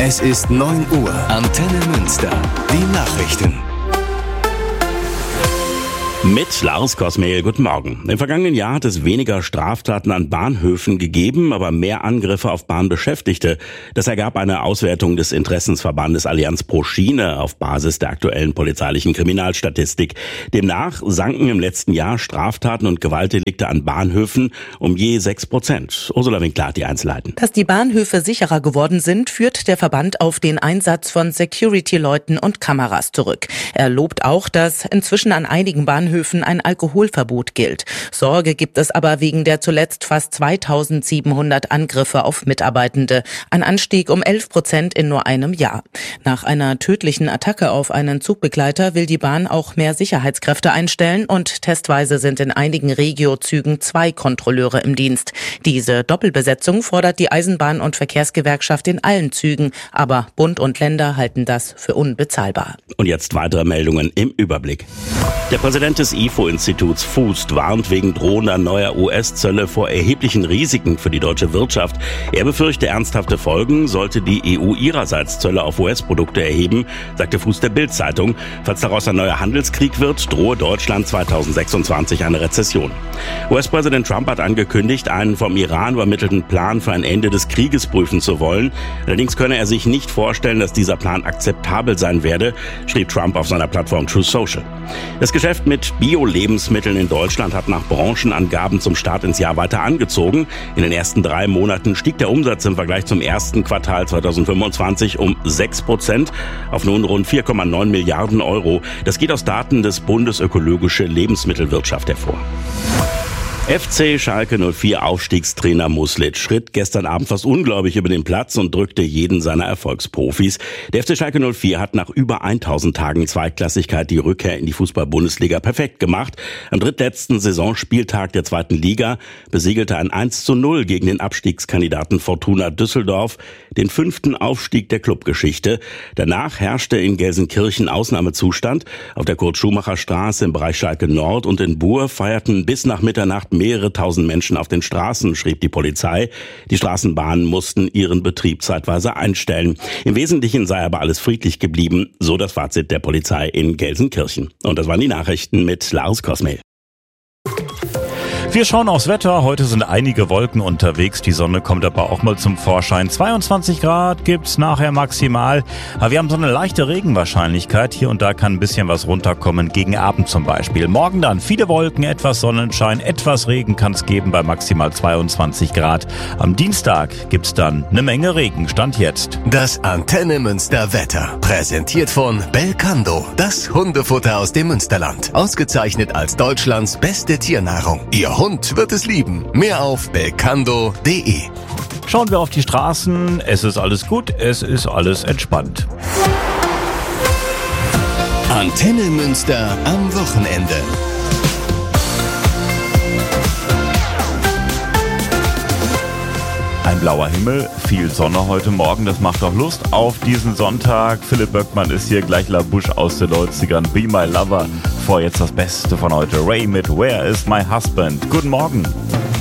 Es ist 9 Uhr. Antenne Münster. Die Nachrichten. Mit Lars Kosmehl, guten Morgen. Im vergangenen Jahr hat es weniger Straftaten an Bahnhöfen gegeben, aber mehr Angriffe auf Bahnbeschäftigte. Das ergab eine Auswertung des Interessensverbandes Allianz pro Schiene auf Basis der aktuellen polizeilichen Kriminalstatistik. Demnach sanken im letzten Jahr Straftaten und Gewaltdelikte an Bahnhöfen um je 6%. Ursula Winkler hat die Einzelheiten. Dass die Bahnhöfe sicherer geworden sind, führt der Verband auf den Einsatz von Security-Leuten und Kameras zurück. Er lobt auch, dass inzwischen an einigen Bahnhöfen ein Alkoholverbot gilt. Sorge gibt es aber wegen der zuletzt fast 2700 Angriffe auf Mitarbeitende. Ein Anstieg um 11% in nur einem Jahr. Nach einer tödlichen Attacke auf einen Zugbegleiter will die Bahn auch mehr Sicherheitskräfte einstellen und testweise sind in einigen Regio-Zügen 2 Kontrolleure im Dienst. Diese Doppelbesetzung fordert die Eisenbahn- und Verkehrsgewerkschaft in allen Zügen, aber Bund und Länder halten das für unbezahlbar. Und jetzt weitere Meldungen im Überblick. Der Präsident des IFO-Instituts Fußt warnt wegen drohender neuer US-Zölle vor erheblichen Risiken für die deutsche Wirtschaft. Er befürchte ernsthafte Folgen, sollte die EU ihrerseits Zölle auf US-Produkte erheben, sagte Fußt der Bild-Zeitung. Falls daraus ein neuer Handelskrieg wird, drohe Deutschland 2026 eine Rezession. US-Präsident Trump hat angekündigt, einen vom Iran übermittelten Plan für ein Ende des Krieges prüfen zu wollen. Allerdings könne er sich nicht vorstellen, dass dieser Plan akzeptabel sein werde, schrieb Trump auf seiner Plattform Truth Social. Das Geschäft mit Bio-Lebensmitteln in Deutschland hat nach Branchenangaben zum Start ins Jahr weiter angezogen. In den ersten 3 Monaten stieg der Umsatz im Vergleich zum ersten Quartal 2025 um 6% auf nun rund 4,9 Milliarden Euro. Das geht aus Daten des Bundes Ökologische Lebensmittelwirtschaft hervor. FC Schalke 04 Aufstiegstrainer Muslic schritt gestern Abend fast ungläubig über den Platz und drückte jeden seiner Erfolgsprofis. Der FC Schalke 04 hat nach über 1000 Tagen Zweitklassigkeit die Rückkehr in die Fußball-Bundesliga perfekt gemacht. Am drittletzten Saisonspieltag der 2. Liga besiegelte ein 1:0 gegen den Abstiegskandidaten Fortuna Düsseldorf den 5. Aufstieg der Clubgeschichte. Danach herrschte in Gelsenkirchen Ausnahmezustand. Auf der Kurt-Schumacher-Straße im Bereich Schalke Nord und in Buhr feierten bis nach Mitternacht mehrere tausend Menschen auf den Straßen, schrieb die Polizei. Die Straßenbahnen mussten ihren Betrieb zeitweise einstellen. Im Wesentlichen sei aber alles friedlich geblieben, so das Fazit der Polizei in Gelsenkirchen. Und das waren die Nachrichten mit Lars Kosmehl. Wir schauen aufs Wetter. Heute sind einige Wolken unterwegs. Die Sonne kommt aber auch mal zum Vorschein. 22 Grad gibt's nachher maximal. Aber wir haben so eine leichte Regenwahrscheinlichkeit. Hier und da kann ein bisschen was runterkommen, gegen Abend zum Beispiel. Morgen dann viele Wolken, etwas Sonnenschein, etwas Regen kann es geben bei maximal 22 Grad. Am Dienstag gibt's dann eine Menge Regen. Stand jetzt. Das Antenne Münster Wetter. Präsentiert von Belcando. Das Hundefutter aus dem Münsterland. Ausgezeichnet als Deutschlands beste Tiernahrung. Ihr Hund wird es lieben. Mehr auf belcando.de. Schauen wir auf die Straßen. Es ist alles gut, es ist alles entspannt. Antenne Münster am Wochenende. Ein blauer Himmel, viel Sonne heute Morgen, das macht doch Lust auf diesen Sonntag. Philipp Böckmann ist hier, gleich La Bouche aus den 90ern, Be My Lover. Vor jetzt das Beste von heute, Ray mit Where Is My Husband. Guten Morgen.